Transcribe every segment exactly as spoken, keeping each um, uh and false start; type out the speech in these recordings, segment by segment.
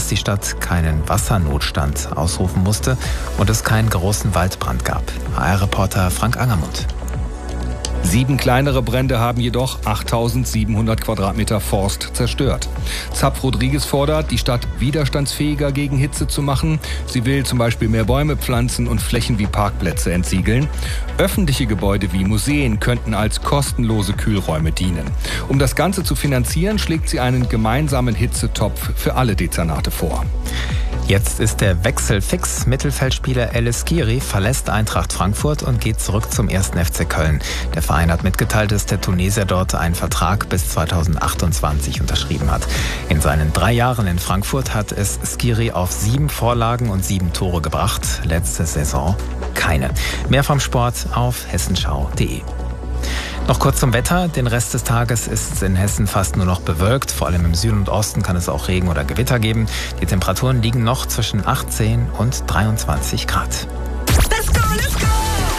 die Stadt keinen Wassernotstand ausrufen musste und es keinen großen Waldbrand gab. H R-Reporter Frank Angermund. Sieben kleinere Brände haben jedoch achttausendsiebenhundert Quadratmeter Forst zerstört. Zapf-Rodriguez fordert, die Stadt widerstandsfähiger gegen Hitze zu machen. Sie will zum Beispiel mehr Bäume pflanzen und Flächen wie Parkplätze entsiegeln. Öffentliche Gebäude wie Museen könnten als kostenlose Kühlräume dienen. Um das Ganze zu finanzieren, schlägt sie einen gemeinsamen Hitzetopf für alle Dezernate vor. Jetzt ist der Wechsel fix. Mittelfeldspieler El Eskiri verlässt Eintracht Frankfurt und geht zurück zum ersten F C Köln. Der Verein hat mitgeteilt, dass der Tunesier dort einen Vertrag bis zweitausendachtundzwanzig unterschrieben hat. In seinen drei Jahren in Frankfurt hat es Skiri auf sieben Vorlagen und sieben Tore gebracht. Letzte Saison keine. Mehr vom Sport auf hessenschau punkt de. Noch kurz zum Wetter. Den Rest des Tages ist es in Hessen fast nur noch bewölkt. Vor allem im Süden und Osten kann es auch Regen oder Gewitter geben. Die Temperaturen liegen noch zwischen achtzehn und dreiundzwanzig Grad. Let's go, let's go!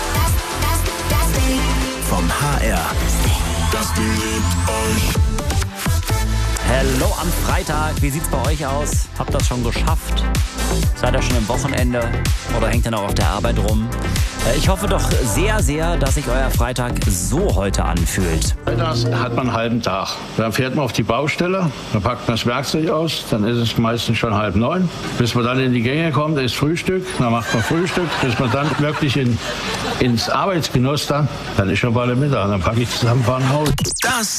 Vom H R. Das Ding liebt euch. Hallo am Freitag, wie sieht's bei euch aus? Habt ihr das schon geschafft? Seid ihr schon am Wochenende oder hängt ihr noch auf der Arbeit rum? Ich hoffe doch sehr, sehr, dass sich euer Freitag so heute anfühlt. Freitags hat man einen halben Tag. Dann fährt man auf die Baustelle, dann packt man das Werkzeug aus, dann ist es meistens schon halb neun. Bis man dann in die Gänge kommt, ist Frühstück, dann macht man Frühstück. Bis man dann wirklich in, ins Arbeitsgenuss dann, dann ist schon bald Mittag, dann packe ich zusammen, fahre nach Hause. Das